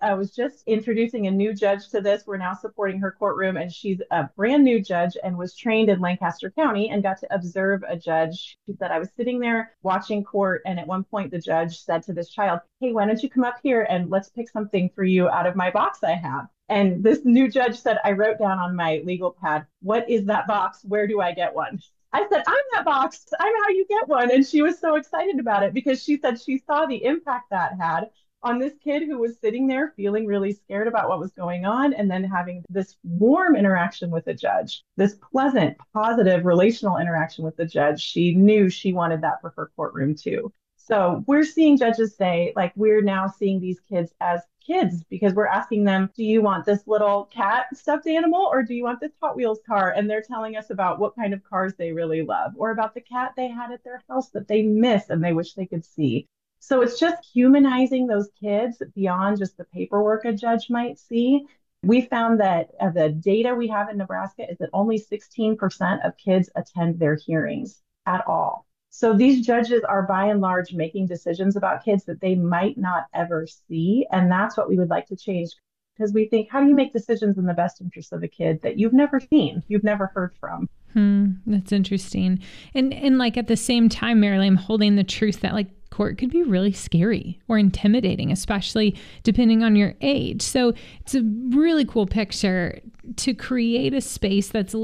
I was just introducing a new judge to this. We're now supporting her courtroom, and she's a brand new judge and was trained in Lancaster County and got to observe a judge. She said, I was sitting there watching court, and at one point, the judge said to this child, hey, why don't you come up here and let's pick something for you out of my box I have? And this new judge said, I wrote down on my legal pad, what is that box? Where do I get one? I said, I'm that box. I'm how you get one. And she was so excited about it because she said she saw the impact that had on this kid who was sitting there feeling really scared about what was going on and then having this warm interaction with the judge, this pleasant, positive relational interaction with the judge. She knew she wanted that for her courtroom too. So we're seeing judges say, like, we're now seeing these kids as kids because we're asking them, do you want this little cat stuffed animal or do you want this Hot Wheels car? And they're telling us about what kind of cars they really love or about the cat they had at their house that they miss and they wish they could see. So it's just humanizing those kids beyond just the paperwork a judge might see. We found that the data we have in Nebraska is that only 16% of kids attend their hearings at all. So these judges are by and large making decisions about kids that they might not ever see. And that's what we would like to change because we think, how do you make decisions in the best interest of a kid that you've never seen, you've never heard from? That's interesting. And like at the same time, Marilee, I'm holding the truth that like court could be really scary or intimidating, especially depending on your age. So it's a really cool picture to create a space that's